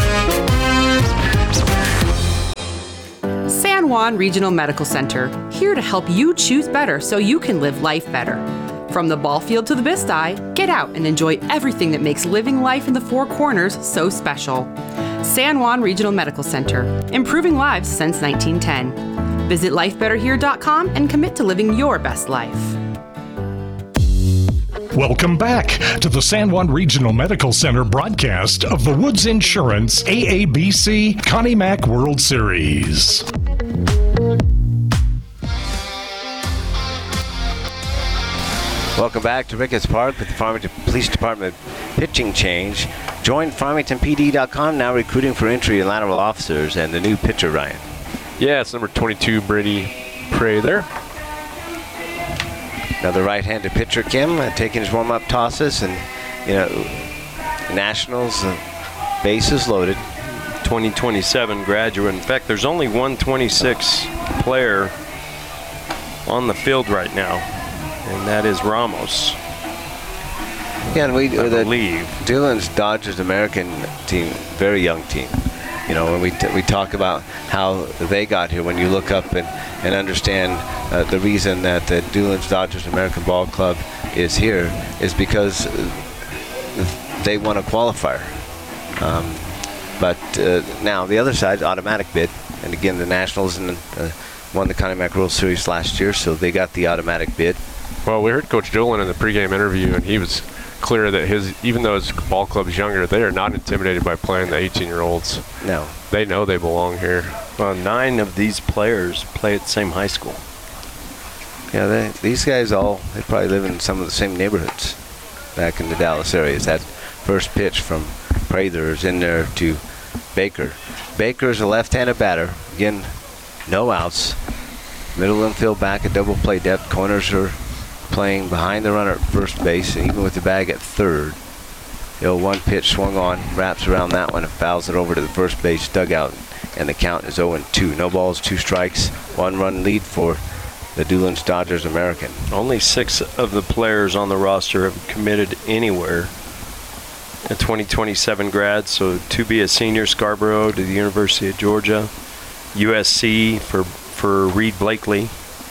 San Juan Regional Medical Center, here to help you choose better so you can live life better. From the ball field to the Bist-I, get out and enjoy everything that makes living life in the Four Corners so special. San Juan Regional Medical Center, improving lives since nineteen ten. Visit life better here dot com and commit to living your best life. Welcome back to the San Juan Regional Medical Center broadcast of the Woods Insurance A A B C Connie Mack World Series. Welcome back to Ricketts Park with the Farmington Police Department pitching change. Join Farmington P D dot com now recruiting for entry and lateral officers and the new pitcher, Ryan. Yeah, it's number twenty-two, Brady Prey there. Another right-handed pitcher, Kim, uh, taking his warm-up tosses, and, you know, Nationals, uh, bases loaded. twenty twenty-seven graduate. In fact, there's only one twenty-six player on the field right now, and that is Ramos. Yeah, and we I the believe. Dillon's Dodgers American team, very young team. You know, when we t we talk about how they got here, when you look up and, and understand uh, the reason that the Dillon's Dodgers American Ball Club is here is because they won a qualifier. Um, but uh, now the other side, automatic bid, and again the Nationals and, uh, won the Connie Mack World Series last year, so they got the automatic bid. Well, we heard Coach Doolin in the pregame interview, and he was clear that his, even though his ball club's younger, they are not intimidated by playing the eighteen-year-olds. No. They know they belong here. Well, nine of these players play at the same high school. Yeah, they, these guys all, they probably live in some of the same neighborhoods back in the Dallas area. That first pitch from Prather is in there to Baker. Baker is a left-handed batter. Again, no outs. Middle infield back at double play depth. Corners are playing behind the runner at first base, and even with the bag at third. The oh one pitch swung on, wraps around that one, and fouls it over to the first base dugout, and the count is oh and two. No balls, two strikes, one run lead for the Dillon's Dodgers American. Only six of the players on the roster have committed anywhere. A twenty twenty-seven grad, so to be a senior, Scarborough to the University of Georgia, U S C for for Reed Blakely,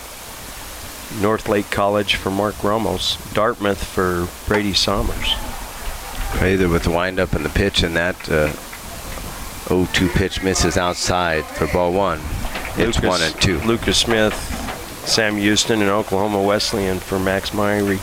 North Lake College for Mark Ramos, Dartmouth for Brady Sommers. Prather with the windup and the pitch, and that uh, oh two pitch misses outside for ball one. It's Lucas, one and two. Lucas Smith, Sam Houston, and Oklahoma Wesleyan for Max Myrie.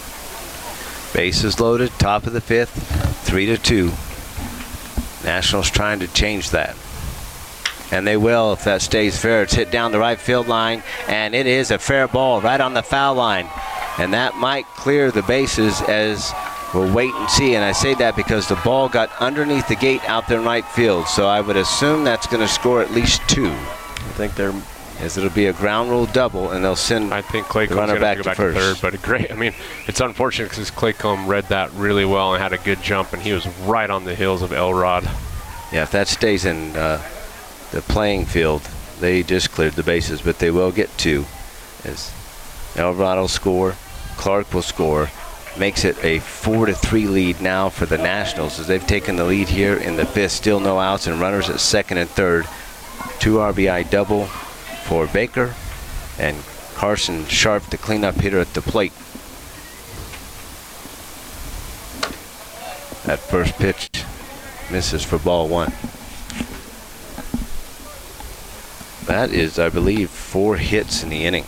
Bases loaded, top of the fifth, three to two. Nationals trying to change that. And they will if that stays fair. It's hit down the right field line, and it is a fair ball right on the foul line. And that might clear the bases, as we'll wait and see. And I say that because the ball got underneath the gate out there in right field. So I would assume that's going to score at least two. I think they're... As it'll be a ground rule double, and they'll send I think Clay the Combs runner going back to go to back first. to third, but a great. I mean, it's unfortunate because Clay Comb read that really well and had a good jump, and he was right on the heels of Elrod. Yeah, if that stays in uh, the playing field, they just cleared the bases, but they will get two. As Elrod will score, Clark will score, makes it a four to three lead now for the Nationals, as they've taken the lead here in the fifth. Still no outs and runners at second and third. Two R B I double for Baker, and Carson Sharp, the cleanup hitter at the plate. That first pitch misses for ball one. That is, I believe, four hits in the inning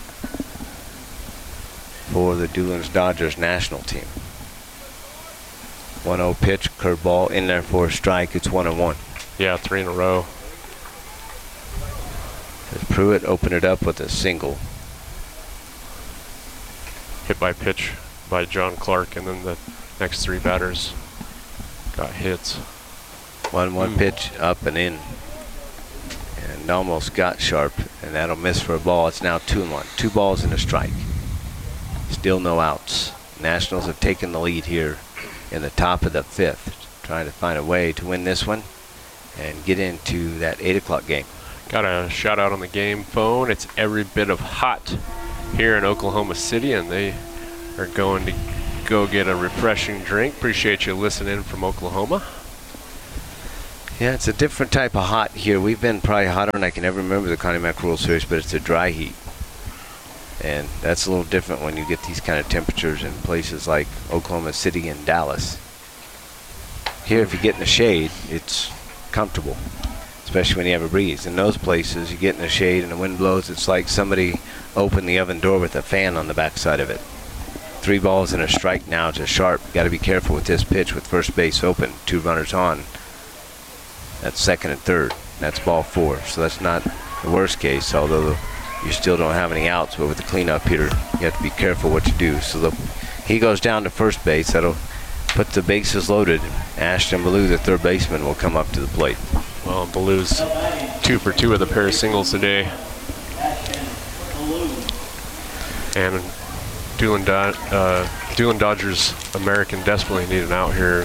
for the Dillon's Dodgers national team. one oh pitch, curveball in there for a strike. It's one and one. Yeah, three in a row. As Pruitt opened it up with a single. Hit by pitch by John Clark, and then the next three batters got hits. One one Mm. pitch up and in, and almost got Sharp, and that'll miss for a ball. It's now two and one, two balls and a strike. Still no outs. Nationals have taken the lead here in the top of the fifth, trying to find a way to win this one and get into that eight o'clock game. Got a shout out on the game phone. It's every bit of hot here in Oklahoma City, and they are going to go get a refreshing drink. Appreciate you listening from Oklahoma. Yeah, it's a different type of hot here. We've been probably hotter than I can ever remember the Connie Mack World Series, but it's a dry heat. And that's a little different when you get these kind of temperatures in places like Oklahoma City and Dallas. Here, if you get in the shade, it's comfortable, especially when you have a breeze. In those places, you get in the shade and the wind blows, it's like somebody opened the oven door with a fan on the backside of it. Three balls and a strike now to Sharp. Got to be careful with this pitch with first base open, two runners on. That's second and third. That's ball four. So that's not the worst case, although you still don't have any outs. But with the cleanup hitter, you have to be careful what you do. So the, he goes down to first base. That'll put the bases loaded. Ashton Ballou, the third baseman, will come up to the plate. Well, Ballou's two for two with a pair of singles today. And Doolin, Do uh, Doolin Dodgers American desperately need an out here.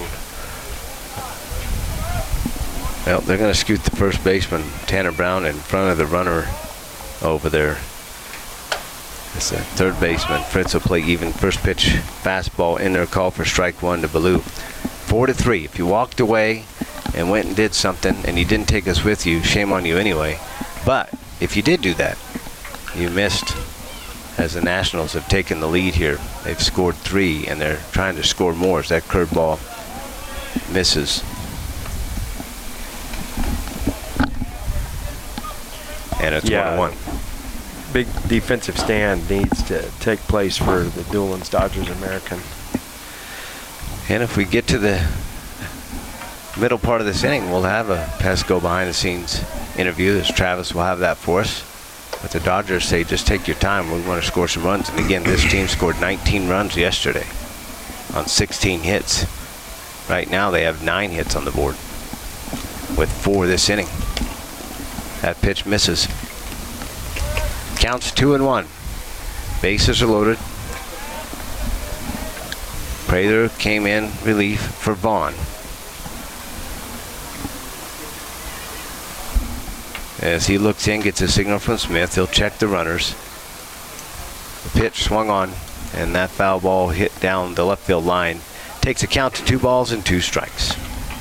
Well, they're going to scoot the first baseman, Tanner Brown, in front of the runner over there. It's a third baseman. Fritz will play even first pitch fastball in there, call for strike one to Ballou. Four to three. If you walked away and went and did something and you didn't take us with you, shame on you anyway. But if you did do that, you missed, as the Nationals have taken the lead here. They've scored three and they're trying to score more as that curveball misses. And it's Yeah. one one. Big defensive stand needs to take place for the Doolin's Dodgers American. And if we get to the middle part of this inning, we'll have a Pesco behind the scenes interview, as Travis will have that for us. But the Dodgers say, just take your time. We want to score some runs. And again, this team scored nineteen runs yesterday on sixteen hits. Right now they have nine hits on the board with four this inning. That pitch misses. Counts two and one. Bases are loaded. Prather came in relief for Vaughn. As he looks in, gets a signal from Smith. He'll check the runners. The pitch swung on, and that foul ball hit down the left field line. Takes a count to two balls and two strikes.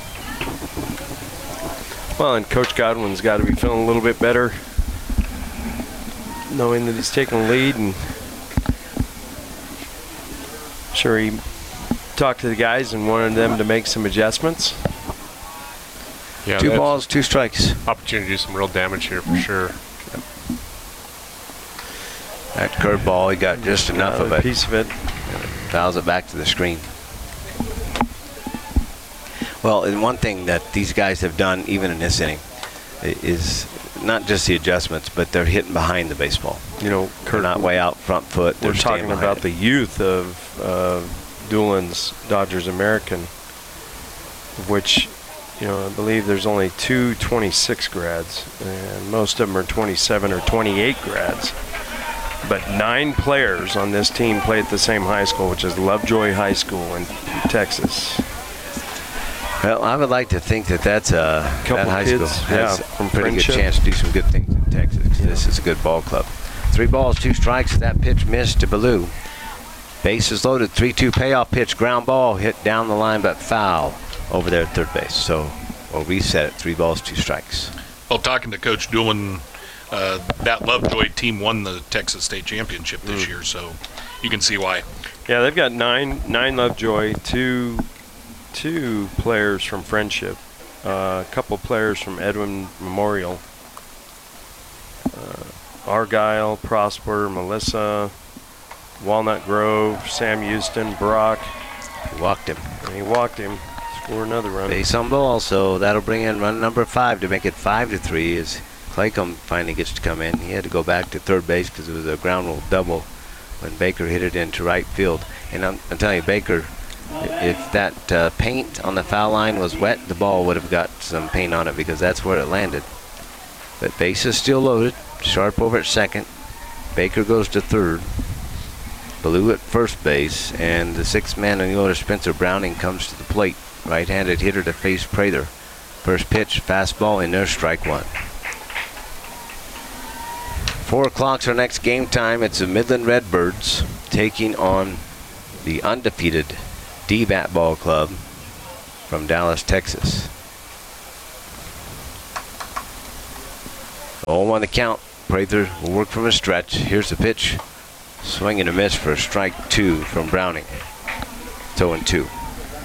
Well, and Coach Godwin's got to be feeling a little bit better, knowing that he's taking the lead, and sure he talked to the guys and wanted them to make some adjustments. Yeah, two balls, two strikes. Opportunity to do some real damage here for sure. That curveball, he got just enough of a it. piece of it. Fouls it back to the screen. Well, and one thing that these guys have done, even in this inning, is not just the adjustments, but they're hitting behind the baseball. You know, they're not way out front foot. We're They're talking staying about behind the youth of uh, Doolin's Dodgers American, of which, you know, I believe there's only two twenty-six grads, and most of them are twenty-seven or twenty-eight grads. But nine players on this team play at the same high school, which is Lovejoy High School in Texas. Well, I would like to think that that's a Couple that high kids, school has yeah, a from pretty Friendship. good chance to do some good things in Texas. 'Cause This is a good ball club. Three balls, two strikes. That pitch missed to Ballou. Bases loaded. three two payoff pitch. Ground ball hit down the line, but foul over there at third base. So we'll reset it. Three balls, two strikes. Well, talking to Coach Doolin, uh, that Lovejoy team won the Texas State Championship this Mm. year, so you can see why. Yeah, they've got nine nine Lovejoy, two two players from Friendship, uh, a couple players from Edwin Memorial, uh, Argyle, Prosper, Melissa, Walnut Grove, Sam Houston, Brock. He walked him. And he walked him. Scored another run. Base on ball, so that'll bring in run number five to make it five to three. As Claycomb finally gets to come in, he had to go back to third base because it was a ground rule double when Baker hit it into right field. And I'm, I'm telling you, Baker If that uh, paint on the foul line was wet, the ball would have got some paint on it because that's where it landed. But base is still loaded. Sharp over at second. Baker goes to third. Blue at first base, and the sixth man in the order, Spencer Browning, comes to the plate. Right-handed hitter to face Prather. First pitch, fastball in there, strike one. Four o'clock's our next game time. It's the Midland Redbirds taking on the undefeated D-Bat Ball Club from Dallas, Texas. oh one the count. Prather will work from a stretch. Here's the pitch. Swing and a miss for strike two from Browning. It's oh and two.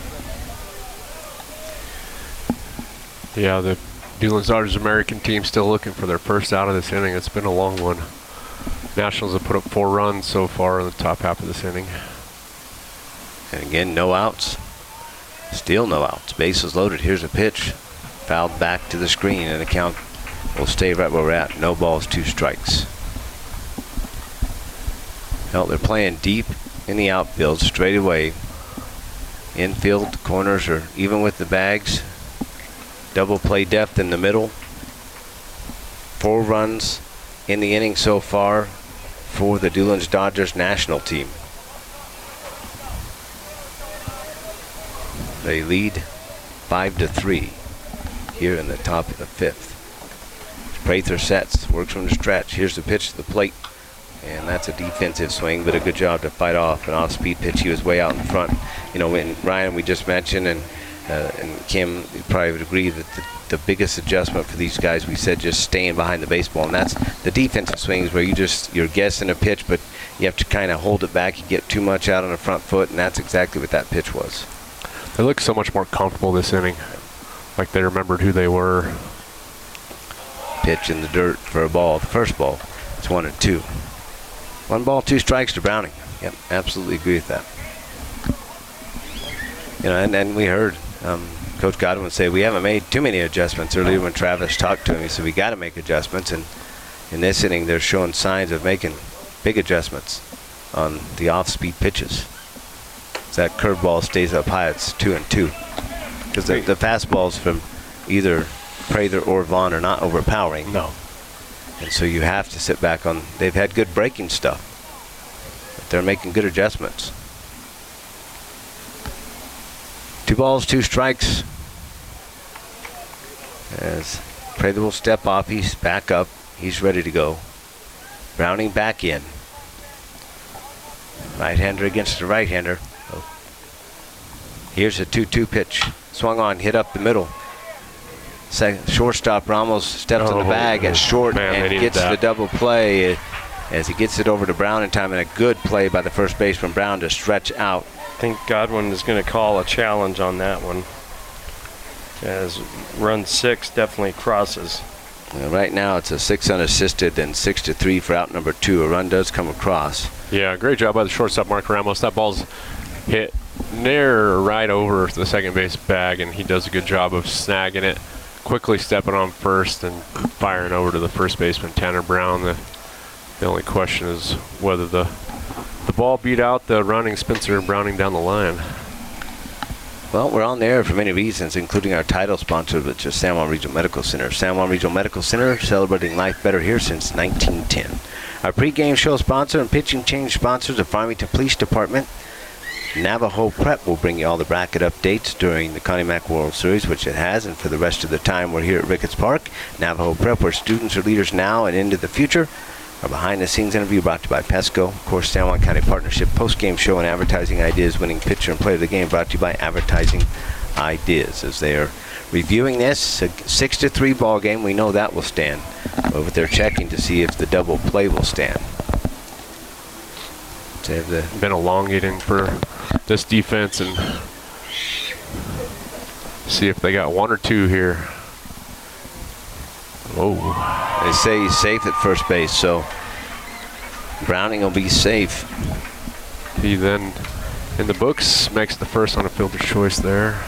Yeah, the Newlands Dodgers American team still looking for their first out of this inning. It's been a long one. Nationals have put up four runs so far in the top half of this inning. And again, no outs. Still no outs. Bases loaded. Here's a pitch. Fouled back to the screen, and the count will stay right where we're at. No balls, two strikes. Well, they're playing deep in the outfield straight away. Infield corners are even with the bags. Double play depth in the middle. Four runs in the inning so far for the Newlands Dodgers national team. They lead five to three here in the top of the fifth. Prather sets, works from the stretch. Here's the pitch to the plate. And that's a defensive swing, but a good job to fight off an off-speed pitch. He was way out in front. You know, when Ryan, we just mentioned, and uh, and Kim, you probably would agree that the, the biggest adjustment for these guys, we said, just staying behind the baseball, and that's the defensive swings where you just you're guessing a pitch, but you have to kind of hold it back. You get too much out on the front foot, and that's exactly what that pitch was. They look so much more comfortable this inning, like they remembered who they were. Pitch in the dirt for a ball, the first ball. It's one and two. One ball, two strikes to Browning. Yep, absolutely agree with that. You know, and then we heard um, Coach Godwin say we haven't made too many adjustments. Earlier when Travis talked to him, he said we got to make adjustments. And in this inning, they're showing signs of making big adjustments on the off-speed pitches. As that curveball stays up high, it's two and two. Because the, the fastballs from either Prather or Vaughn are not overpowering. No. And so you have to sit back on. They've had good breaking stuff, but they're making good adjustments. Two balls, two strikes. As Prather will step off, he's back up. He's ready to go. Browning back in. Right-hander against the right-hander. Here's a two two pitch. Swung on, hit up the middle. Second, shortstop Ramos steps oh, on the bag at short man, and gets that. the double play as he gets it over to Brown in time, and a good play by the first baseman Brown to stretch out. I think Godwin is going to call a challenge on that one, as run six definitely crosses. Well, right now it's a six unassisted and six to three for out number two. A run does come across. Yeah, great job by the shortstop Mark Ramos. That ball's hit near right over the second base bag, and he does a good job of snagging it, quickly stepping on first and firing over to the first baseman Tanner Brown. The, the only question is whether the the ball beat out the running Spencer Browning down the line. Well, we're on the air for many reasons, including our title sponsor, which is San Juan Regional Medical Center. San Juan Regional Medical Center, celebrating life better here since nineteen ten. Our pregame show sponsor and pitching change sponsors, the Farmington Police Department. Navajo Prep will bring you all the bracket updates during the Connie Mack World Series, which it has, and for the rest of the time we're here at Ricketts Park. Navajo Prep, where students are leaders now and into the future. Our behind-the-scenes interview brought to you by Pesco. Of course, San Juan County Partnership post-game show and advertising ideas, winning pitcher and player of the game, brought to you by Advertising Ideas. As they are reviewing this, a six to three ball game, we know that will stand. But they're checking to see if the double play will stand. The been elongating for this defense, and see if they got one or two here. Whoa. They say he's safe at first base, so Browning will be safe. He then, in the books, makes the first on a fielder's choice there.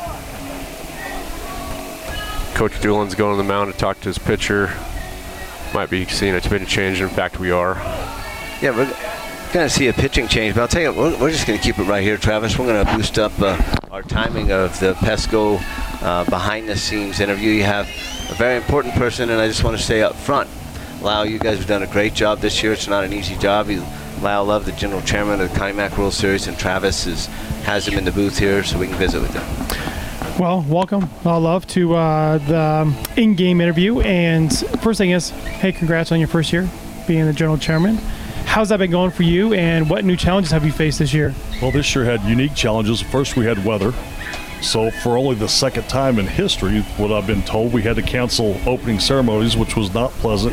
Coach Doolan's going to the mound to talk to his pitcher. Might be seeing a bit of change. In fact, we are. Yeah, but Going to see a pitching change, but I'll tell you, we're, we're just going to keep it right here, Travis. We're going to boost up uh, our timing of the Pesco uh, behind-the-scenes interview. You have a very important person, and I just want to say up front, Lyle, you guys have done a great job this year. It's not an easy job. You, Lyle Love, the general chairman of the Connie Mack World Series, and Travis is, has him in the booth here so we can visit with him. Well, welcome, Lyle Love, to uh, the in-game interview. And first thing is, hey, congrats on your first year being the general chairman. How's that been going for you, and what new challenges have you faced this year? Well, this year had unique challenges. First, we had weather. So for only the second time in history, what I've been told, we had to cancel opening ceremonies, which was not pleasant.